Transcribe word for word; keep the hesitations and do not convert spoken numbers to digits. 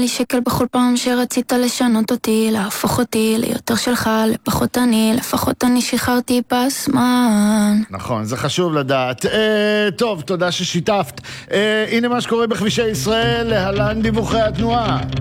לי שקל בכל פעם שרצית לשנות אותי, להפוך אותי ליותר שלך, לפחות אני, לפחות אני שחררתי בזמן. נכון, זה חשוב לדעת. אה, טוב, תודה ששיתפת. אה, הנה מה שקורה בכבישי ישראל, להלן דיווחי התנועה.